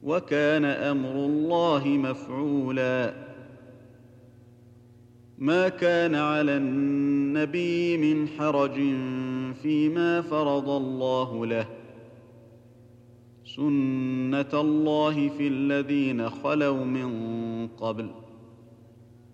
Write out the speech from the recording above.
وكان أمر الله مفعولا. ما كان على النبي من حرج فيما فرض الله له، سنة الله في الذين خلوا من قبل،